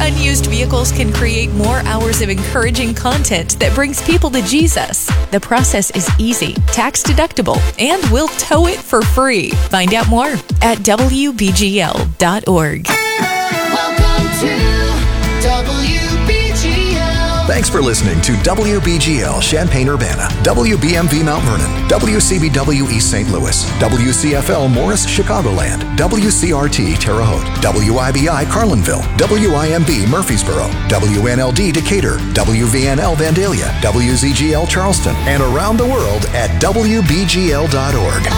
Unused vehicles can create more hours of encouraging content that brings people to Jesus. The process is easy, tax deductible, and we'll tow it for free. Find out more at WBGL.org. Welcome to WBGL. Thanks for listening to WBGL Champaign-Urbana, WBMV Mount Vernon, WCBW East St. Louis, WCFL Morris Chicagoland, WCRT Terre Haute, WIBI Carlinville, WIMB Murfreesboro, WNLD Decatur, WVNL Vandalia, WZGL Charleston, and around the world at WBGL.org.